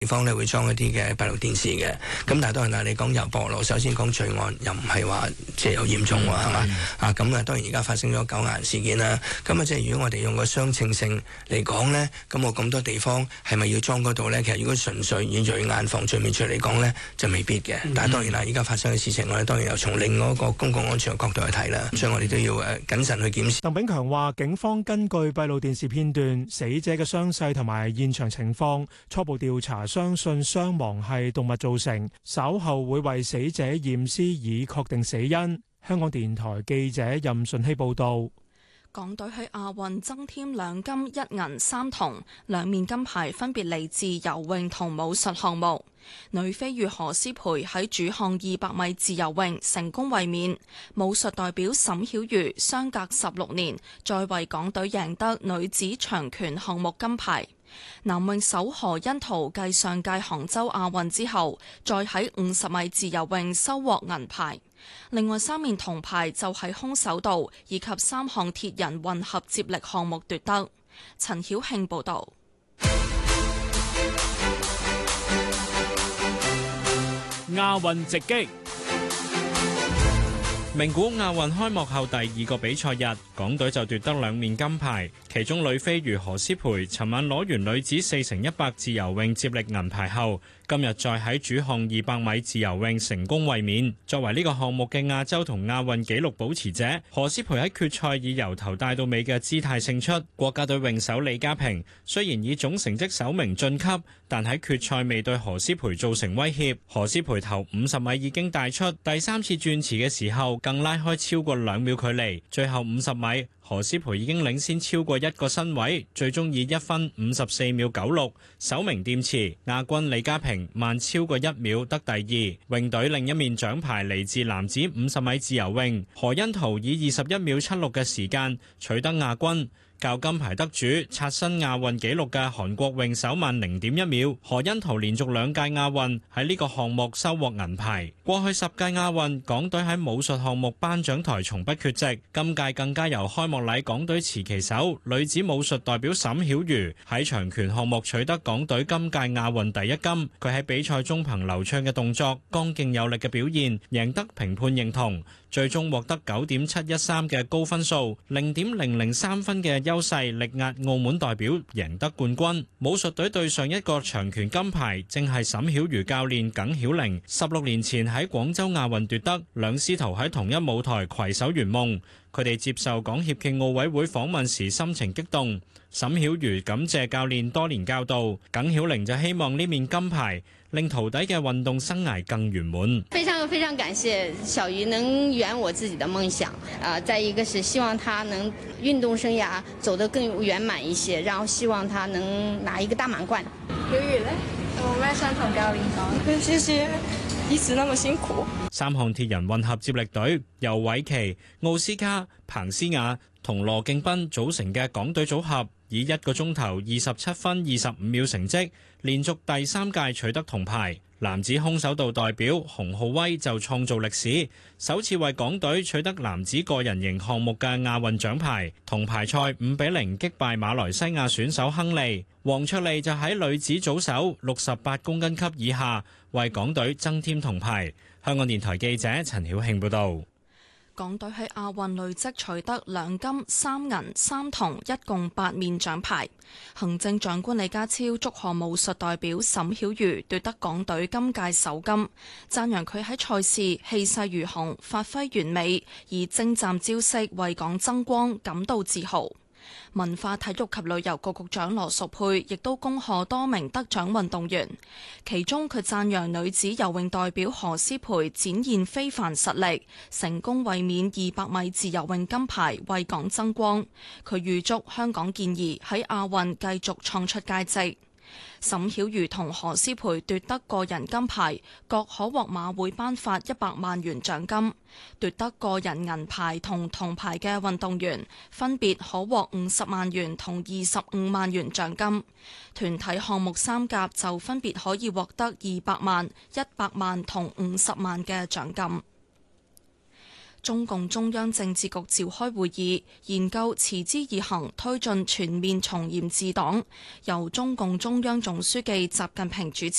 地方咧會裝一啲嘅閉路電視嘅，咁但係當然啦，你講由博路，首先講罪案又唔係話即係有嚴重喎，係嘛？咁啊當然而家發生咗狗眼事件啦，咁啊即係如果我哋用個相稱性嚟講咧，咁我咁多地方係咪要裝嗰度咧？其實如果純粹以罪眼防罪滅罪嚟講咧，就未必嘅。但係當然啦，而家發生嘅事情，我哋當然又從另外一個公共安全嘅角度去睇啦，所以我哋都要謹慎去檢視。 鄧炳強話：警方根據閉路電視片段、死者嘅傷勢同埋現場情況，初步調查相信傷亡係動物造成，稍後會為死者驗屍以確定死因。香港電台記者任順希報導。 港隊喺亞運增添2金1銀3銅，2面金牌分別嚟自游泳同武術項目。女飛魚何詩蓓喺主項200米自由泳成功衛冕，武術代表沈曉瑜相隔16年再為港隊贏得女子長拳項目金牌。男泳手何甄陶繼上屆杭州亞運之後，再喺50米自由泳收穫銀牌。另外3面銅牌就喺空手道以及3項鐵人混合接力項目奪得。陳曉慶報導。 亞運直擊。名古亞運開幕後第2個比賽日，港隊就奪得2面金牌，其中女飛魚何詩蓓尋晚攞完女子4×100自由泳接力銀牌後，今日再喺主項200米自由泳成功衛冕。作為呢個項目嘅亞洲同亞運紀錄保持者，何詩蓓喺決賽以由頭帶到尾嘅姿態勝出。國家隊泳手李家平雖然以總成績首名晉級，但喺決賽未對何詩蓓造成威脅。何詩蓓頭50米已經帶出，第3次轉池嘅時候更拉開超過2秒距離，最後50米何詩蓓已經領先超過1個身位，最終以1分54秒96首名掂池。亞軍李家平慢超過1秒得第2。泳隊另一面獎牌嚟自男子50米自由泳，何甄陶以21秒76嘅時間取得亞軍。較金牌得主刷新亞運紀錄嘅韓國泳手慢0.1秒，何甄陶連續2屆亞運喺呢個項目收穫銀牌。過去10屆亞運，港隊喺武術項目頒獎台從不缺席，今屆更加由開幕禮港隊持旗手女子武術代表沈曉瑜喺長拳項目取得港隊今屆亞運第1金。佢喺比賽中憑流暢嘅動作、剛勁有力嘅表現，贏得評判認同，最終獲得9.713嘅高分數，0.003分嘅優勢力壓澳門代表贏得冠軍。武術隊對上一個長拳金牌正係沈曉瑜教練耿曉玲16年前喺廣州亞運奪得，兩師徒喺同一舞台攜手圓夢。佢哋接受港協暨奧委會訪問時心情激動，沈曉瑜感謝教練多年教導，耿曉玲就希望呢面金牌令徒弟嘅運動生涯更圓滿。 非常感謝小瑜能圓我自己的夢想，再一個是希望他能運動生涯走得更圓滿一些，然後希望他能拿一個大滿貫。 曉瑜呢，有冇咩想同教練講？謝謝一直那麼辛苦。 3項鐵人混合接力隊由韋琪、奧斯卡、彭思雅同羅敬斌組成嘅港隊組合，以1個鐘頭27分25秒成績，連續第3屆取得銅牌。男子空手道代表洪浩威就創造歷史，首次為港隊取得男子個人型項目嘅亞運獎牌。銅牌賽5-0擊敗馬來西亞選手亨利。黃卓利就喺女子組手68公斤級以下為港隊增添銅牌。香港電台記者陳曉慶報導。 港隊喺亞運累積取得2金3銀3銅，一共8面獎牌。行政長官李家超祝賀武術代表沈曉瑜奪得港隊今屆首金，讚揚佢喺賽事氣勢如虹，發揮完美，以精湛招式為港爭光，感到自豪。文化體育及旅遊局局長羅淑佩亦都恭賀多名得獎運動員，其中佢讚揚女子游泳代表何詩蓓展現非凡實力，成功衛冕200米自由泳金牌，為港爭光。佢預祝香港健兒喺亞運繼續創出佳績。沈曉瑜同何詩蓓奪得個人金牌，各可獲馬會頒發100萬元獎金；奪得個人銀牌同銅牌嘅運動員，分別可獲50萬元同25萬元獎金。團體項目3甲就分別可以獲得200萬、100萬同50萬嘅獎金。 中共中央政治局召開會議，研究持之以恆推進全面從嚴治黨，由中共中央總書記習近平主持。